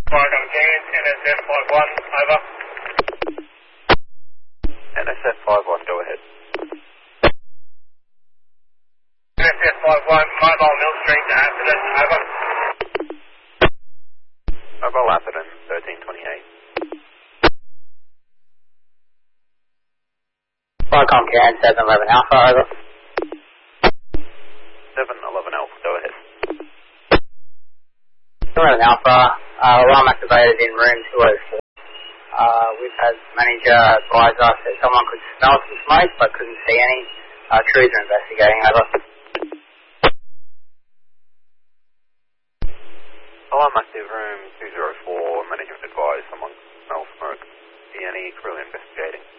Welcome, Cairns, NSF 51, over. NSF 51, go ahead. NSF 51, Mobile Mill Street to Atherton, over. Mobile Atherton, 1328. Welcome, Cairns, 711 Alpha, over. 711 Alpha, go ahead. 711 Alpha, alarm activated in room 204. We've had manager advise us that someone could smell some smoke but couldn't see any. Crews are investigating, over. Alarm active room 204, management advised someone could smell smoke. See any crew investigating?